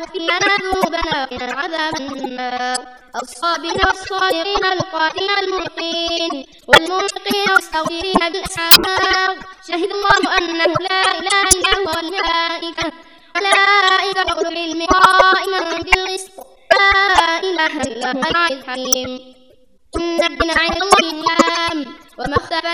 فينا ذنوبنا وقنا عذاب النار الصابرين والصابرين القائمين المنقين والمنقين والمستغفرين بالأسحار شهد الله أنه لا إله إلا هو والملائكة أولو العلم قائما بالقسط لا إله إلا هو العزيز الحكيم إن الدين عند الله الإسلام وما اختلف